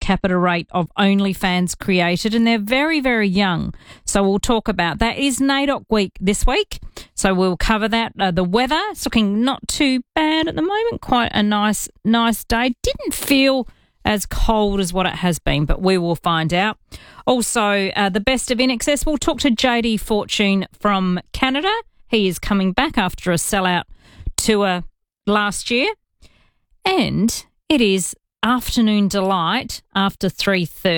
capita rate of OnlyFans created, and they're very, very young. So we'll talk about that. It is NAIDOC week this week, so we'll cover that. The weather, it's looking not too bad at the moment. Quite a nice day. Didn't feel as cold as what it has been, but we will find out. Also, the best of INXS. We'll talk to JD Fortune from Canada. He is coming back after a sellout tour last year. And it is Afternoon Delight after 3:30.